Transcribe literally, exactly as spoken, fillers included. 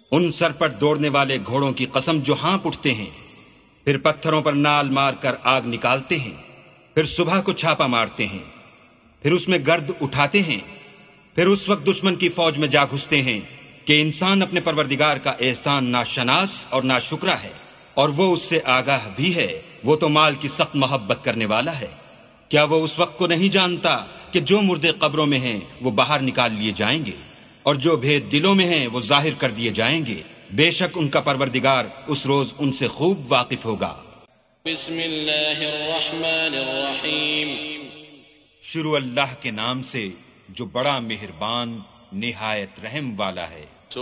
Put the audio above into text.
उन सर पर दौड़ने वाले घोड़ों की कसम जो हाँप उठते हैं, फिर पत्थरों पर नाल मारकर आग निकालते हैं, फिर सुबह को छापा मारते हैं, फिर उसमें गर्द उठाते हैं, फिर उस वक्त दुश्मन की फौज में जा घुसते हैं कि इंसान अपने परवरदिगार का एहसान नाशनास और नाशुक्रा है, और वो उससे आगाह भी है। वो तो माल की सख्त मोहब्बत करने वाला है। क्या वो उस वक्त को नहीं जानता कि जो मुर्दे कब्रों में हैं वो बाहर निकाल लिए जाएंगे, और जो भेद दिलों में हैं वो जाहिर कर दिए जाएंगे। बेशक उनका परवरदिगार उस रोज उनसे खूब वाकिफ होगा। बिस्मिल्लाहिर्रहमानिर्रहीम। शुरू अल्लाह के नाम से जो बड़ा मेहरबान निहायत रहम वाला है।